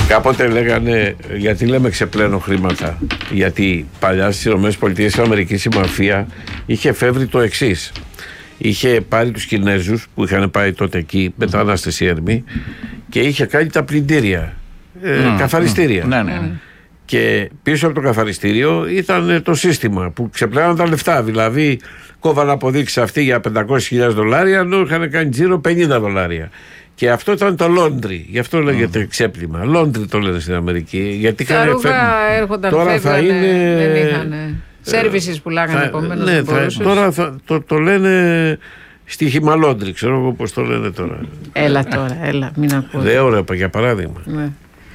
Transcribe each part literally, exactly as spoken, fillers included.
Κάποτε λέγανε, γιατί λέμε ξεπλένω χρήματα, γιατί παλιά στις ΗΠΑ η μαφία είχε εφεύρει το εξής. Είχε πάρει τους Κινέζους που είχαν πάει τότε εκεί, μετανάστες Έρμοι, και είχε κάνει τα πλυντήρια, ε, mm, καθαριστήρια. Mm, ναι, ναι, ναι. Και πίσω από το καθαριστήριο ήταν το σύστημα που ξεπλέναν τα λεφτά. Δηλαδή, κόβαν αποδείξεις αυτοί για πεντακόσιες χιλιάδες δολάρια, ενώ είχαν κάνει τζίρο πενήντα δολάρια. Και αυτό ήταν το laundry. Γι' αυτό λέγεται mm. ξέπλυμα. Laundry το λένε στην Αμερική. Γιατί τα ρούχα φε... έρχονταν, τώρα φεύγανε, θα είναι. Δεν είχαν. Services πουλάγανε επομένως. Ναι, θα... τώρα θα... το, το λένε στοίχημα laundry. Ξέρω εγώ πώς το λένε τώρα. Έλα τώρα, έλα, μην ακούω. Δεν ωραία, για παράδειγμα. Ναι.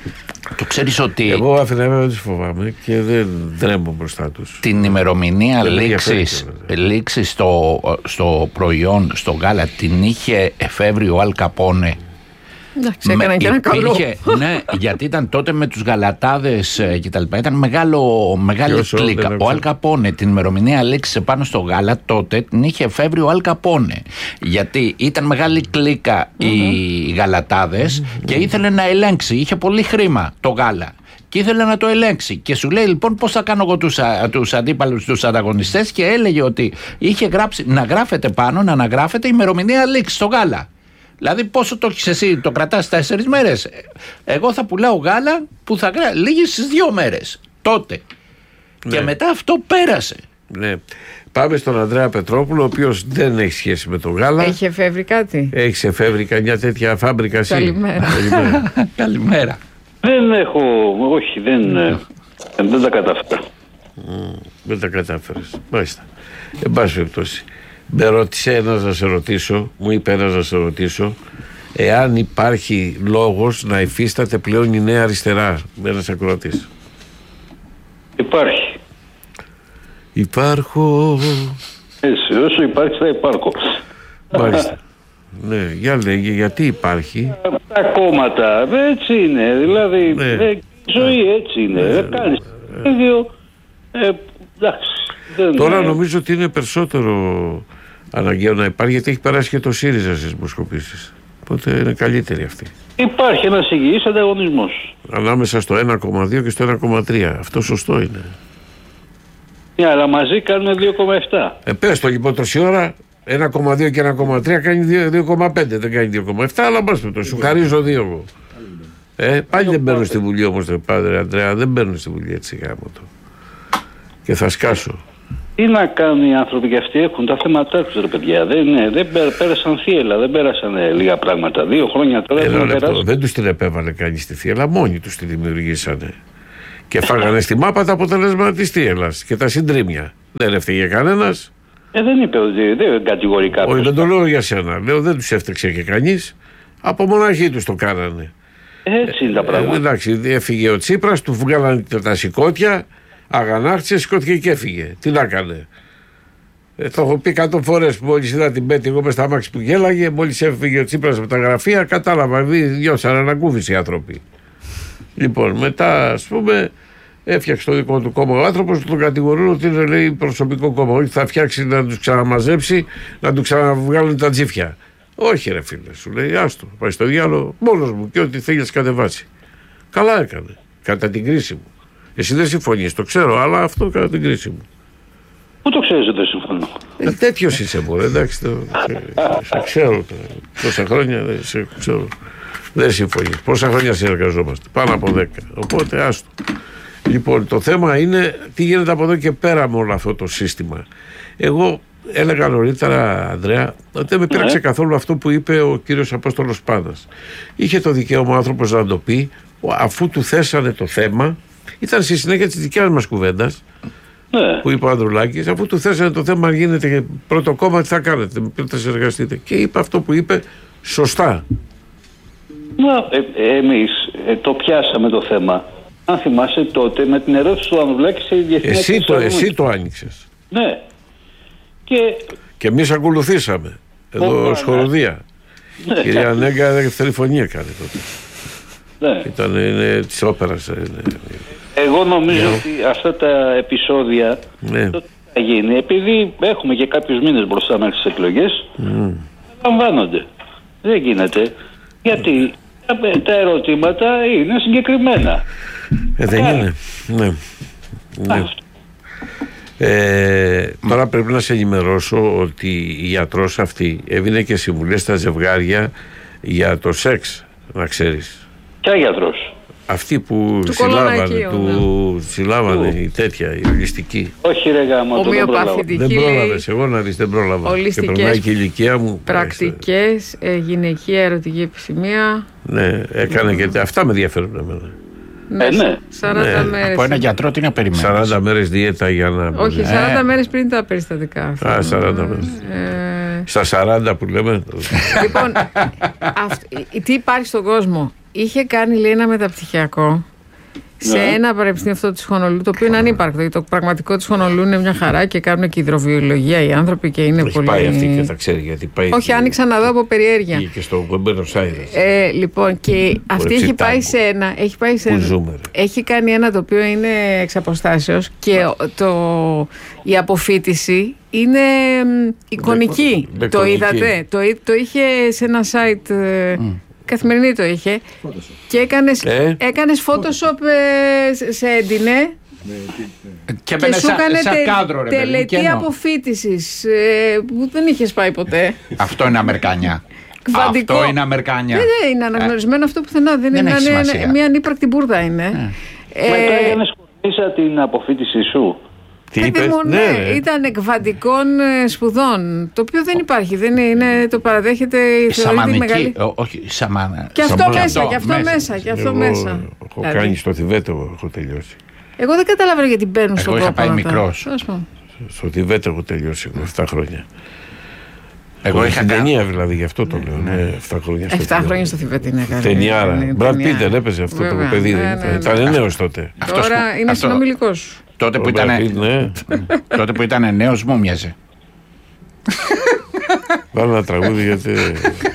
Το ξέρεις ότι. Εγώ αφενεύω δεν τις φοβάμαι και δεν δρέμω μπροστά τους. Την ημερομηνία λήξης, λήξης στο, στο προϊόν, στο γάλα, την είχε εφεύρει ο Αλ Καπόνε. Εντάξει, έκανε και ένα καλό. Υπήρχε, ναι, γιατί ήταν τότε με τους γαλατάδες και τα λοιπά. Ήταν μεγάλο, μεγάλη κλίκα. Ο Αλ Καπόνε την ημερομηνία λήξης επάνω στο γάλα τότε την είχε εφεύρει ο Αλ Καπόνε. Γιατί ήταν μεγάλη κλίκα mm-hmm. οι γαλατάδες mm-hmm. και ήθελε να ελέγξει. Είχε πολύ χρήμα το γάλα. Και ήθελε να το ελέγξει. Και σου λέει λοιπόν πώς θα κάνω εγώ τους, τους αντίπαλους, τους ανταγωνιστές, και έλεγε ότι είχε γράψει να γράφεται πάνω, να αναγράφεται ημερομηνία λήξης στο γάλα. Δηλαδή πόσο το έχεις εσύ, το κρατάς τέσσερις μέρες. Εγώ θα πουλάω γάλα που θα λύγει στις δύο μέρες. Τότε. Ναι. Και μετά αυτό πέρασε. Ναι. Πάμε στον Ανδρέα Πετρόπουλο, ο οποίος δεν έχει σχέση με το γάλα. Έχει εφεύρει κάτι. Έχει εφεύρει καμιά τέτοια φάμπρικα. Καλημέρα. Καλημέρα. Καλημέρα. Δεν έχω, όχι, δεν, mm. δεν τα κατάφερα. Mm, δεν τα κατάφερες. Μάλιστα. Εν πάση περιπτώσει. Με ρώτησε ένας να σε ρωτήσω, μου είπε ένας να σε ρωτήσω, εάν υπάρχει λόγος να υφίσταται πλέον η Νέα Αριστερά. Ένας ακροατής. Υπάρχει. Υπάρχω. Έτσι, όσο υπάρχει θα υπάρχω. Μάλιστα. Ναι, για λέγε, γιατί υπάρχει. Τα κόμματα, έτσι είναι, δηλαδή, ναι. ε, η ζωή έτσι είναι, ναι. δεν κάνεις το ίδιο, ε, εντάξει. Δεν Τώρα είναι. νομίζω ότι είναι περισσότερο αναγκαίο να υπάρχει, γιατί έχει περάσει και το ΣΥΡΙΖΑ στις δημοσκοπήσεις. Οπότε είναι καλύτερη αυτή. Υπάρχει ένας υγιής ανταγωνισμός. Ανάμεσα στο ένα κόμμα δύο και στο ένα κόμμα τρία. Αυτό σωστό είναι. Ναι, αλλά μαζί κάνουν δύο κόμμα επτά. Ε, πες το λοιπόν τόση ώρα, ένα κόμμα δύο και ένα κόμμα τρία κάνει δύο κόμμα πέντε, δεν κάνει δύο κόμμα επτά, αλλά μπας το, σου χαρίζω δύο εγώ. Ε, πάλι δεν μπαίνουν στη Βουλή όμως, padre Αντρέα, δεν μπαίνουν στη Βουλή έτσι γάμο το. Και θα σκάσω. Τι να κάνουν οι άνθρωποι και αυτοί, έχουν τα θέματα τους ρε παιδιά. Δεν, ναι, δεν πέρασαν θύελα, δεν πέρασαν ε, λίγα πράγματα. Δύο χρόνια τώρα δεν πέρασαν. Δεν τους την επέβαλε κανείς τη θύελα, μόνοι τους τη δημιουργήσανε. Και φάγανε στη μάπα τα αποτελέσματα της θύελας και τα συντρίμια. Δεν έφταιγε κανένας. Ε, δεν είπε ότι δεν κατηγορεί κάποιος. Όχι, δεν το λέω για σένα. Λέω δεν τους έφταξε και κανείς. Από μοναχή τους το κάνανε. Έτσι είναι τα πράγματα. Ε, εντάξει, έφυγε ο Τσίπρας, του βγάλανε τα σηκώτια. Αγανάκτησε, σηκώθηκε και έφυγε. Τι να έκανε. Ε, το έχω πει εκατό φορές που μόλις είδα την Πέτη, εγώ μες στα μάξι που γέλαγε, μόλις έφυγε ο Τσίπρας από τα γραφεία, κατάλαβα, διώσαν ανακούφιση οι άνθρωποι. Λοιπόν, μετά, ας πούμε, έφτιαξε το δικό του κόμμα ο άνθρωπος, τον κατηγορούν ότι είναι, λέει, προσωπικό κόμμα. Όχι, θα φτιάξει να τους ξαναμαζέψει, να του ξαναβγάλουν τα τζίφια. Όχι, ρε φίλε, σου λέει, άστο, πάει στο διάλογο μόνος μου και ό,τι θέλει να κατεβάσει. Καλά έκανε, κατά την κρίση μου. Εσύ δεν συμφωνείς, το ξέρω, αλλά αυτό κατά την κρίση μου. Πού το ξέρεις ότι δεν συμφωνώ. Ε, τέτοιος είσαι μωρέ, εντάξει, το, σε, σε ξέρω τόσα χρόνια, δεν σε ξέρω. Δεν συμφωνείς. Πόσα χρόνια συνεργαζόμαστε, πάνω από δέκα. Οπότε άστο. Λοιπόν, το θέμα είναι τι γίνεται από εδώ και πέρα με όλο αυτό το σύστημα. Εγώ έλεγα νωρίτερα, Ανδρέα, ότι δεν με πείραξε ναι. καθόλου αυτό που είπε ο κύριος Απόστολος Πάνας. Είχε το δικαίωμα ο άνθρωπος να το πει, αφού του θέσανε το θέμα. Ήταν στη συνέχεια της δικιάς μας κουβέντας ναι. που είπε ο Ανδρουλάκης, αφού του θέσανε το θέμα, γίνεται πρώτο κόμμα, τι θα κάνετε, με ποιον θα συνεργαστείτε. Και είπε αυτό που είπε σωστά. Μα, ε, εμείς ε, το πιάσαμε το θέμα. Αν θυμάσαι τότε με την ερώτηση του Ανδρουλάκη σε διεθνή εσύ το, εσύ το άνοιξες. Ναι. Και, και εμείς ακολουθήσαμε. Εδώ ως χοροδία. Ναι. Κυρία Νέγκα δεύτερη φωνή έκανε τότε. Ναι. Ήταν είναι, της όπερας. Είναι. Εγώ νομίζω ναι. ότι αυτά τα επεισόδια ναι. θα γίνει, επειδή έχουμε και κάποιους μήνες μπροστά μέχρι τις εκλογές, mm. λαμβάνονται. Δεν γίνεται. Γιατί τα ερωτήματα είναι συγκεκριμένα. Ε, δεν είναι. Ναι. ναι. Ε, τώρα πρέπει να σε ενημερώσω ότι η γιατρός αυτή έβγαινε και συμβουλές στα ζευγάρια για το σεξ, να ξέρεις. Ποια γιατρός? Αυτή που του συλλάβανε, του συλλάβανε η τέτοια, η ολιστική. Όχι ρε γάμο, δεν πρόλαβα. Δεν πρόλαβες, εγώ να δεις, δεν πρόλαβα. Ολιστικές, και περνάει και η ηλικία μου. πρακτικές, ε, γυναικεία ερωτική επισημία. Ναι, έκανε και αυτά με ενδιαφέρουν εμένα. Ναι, ε, ναι. σαράντα ναι. μέρες. Από ένα γιατρό τι να περιμένεις? σαράντα μέρες δίαιτα για να... Όχι, σαράντα ε. μέρες πριν τα περιστατικά. Α, σαράντα μέρες. Ε... Στα σαράντα που λέμε. Λοιπόν, αυ... τι υπάρχει στον κόσμο. Είχε κάνει, λέει, ένα μεταπτυχιακό σε ναι. ένα πανεπιστήμιο αυτό της Χονολού, το οποίο είναι ανύπαρκτο. Το πραγματικό της Χονολού είναι μια χαρά και κάνουν και υδροβιολογία οι άνθρωποι και είναι έχει πολύ. Πάει αυτή και θα ξέρει γιατί πάει. Όχι, και... άνοιξα να δω από περιέργεια. Και στο Buenos Aires. Ε, λοιπόν, και αυτή έχει πάει σε ένα. Έχει, πάει σε ένα έχει κάνει ένα το οποίο είναι εξ αποστάσεως και το, η αποφοίτηση είναι εικονική. Λε, το είδατε. Το, το είχε σε ένα site. Mm. Καθημερινή το είχε. Photoshop. Και έκανες, ε? έκανες Photoshop ε, σε έντυνε και, και σου έκανε τε, κάδρο, ρε, τελετή αποφοίτησης ε, που δεν είχες πάει ποτέ. Αυτό είναι Αμερικάνια. Κβαντικό. Αυτό είναι Αμερικάνια. Δεν ναι, είναι αναγνωρισμένο ε. αυτό πουθενά. Δεν, δεν είναι ένα, μια ανύπαρκτη μπουρδα είναι. Ε. Ε, Μετά έκανες κορνίσα την αποφοίτησή σου. Τι είπες? Μου, ναι, ναι, ήταν εκβαντικών σπουδών. Το οποίο δεν υπάρχει. Δεν είναι, το παραδέχεται η Σαμανική, μεγάλη... όχι, σαμάνα. Και αυτό Σαμάνα. μέσα, και αυτό μέσα, μέσα, και αυτό εγώ, μέσα. Έχω δηλαδή. κάνει στο Θιβέτο, έχω τελειώσει. Εγώ δεν καταλαβαίνω γιατί μπαίνουν στον κόσμο. Εγώ είχα πάει μικρός. Στο Θιβέτο έχω τελειώσει επτά χρόνια. Εγώ είχα την ταινία δηλαδή, γι' αυτό το λέω. Ναι, επτά χρόνια στο επτά χρόνια στο Θιβέτο είναι καλή. Ταινιάρα. Μπραντ Πίτερ έπαιζε αυτό το παιδί. Ήταν νέος τότε. Τώρα είναι συνομιλικός. Τότε που, ήταν, ναι. τότε που ήταν νέος μου μοιάζε. Βάλω ένα τραγούδι γιατί...